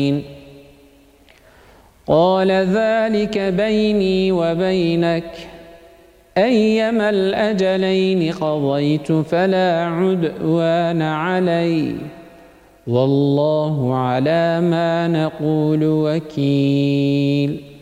قال ذلك بيني وبينك أيما الأجلين قضيت فلا عدوان علي والله على ما نقول وكيل.